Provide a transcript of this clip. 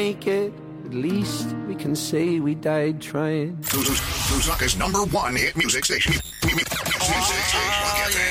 make it. At least we can say we died trying. Lusaka's #1 hit music station.